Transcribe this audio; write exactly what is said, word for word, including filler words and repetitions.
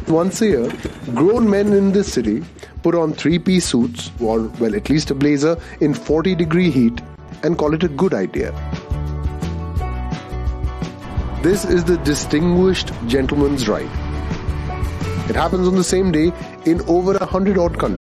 Once a year, grown men in this city put on three-piece suits, or, well, at least a blazer, in forty degree heat and call it a good idea. This is the distinguished gentleman's ride. It happens on the same day in over a hundred odd countries.